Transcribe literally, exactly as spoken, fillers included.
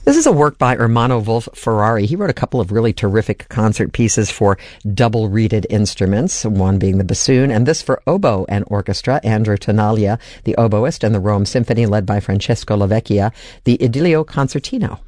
This is a work by Ermanno Wolf Ferrari. He wrote a couple of really terrific concert pieces for double-reeded instruments, one being the bassoon, and this for oboe and orchestra, Andrew Tonaglia, the oboist, and the Rome Symphony, led by Francesco Lavecchia, the Idilio Concertino.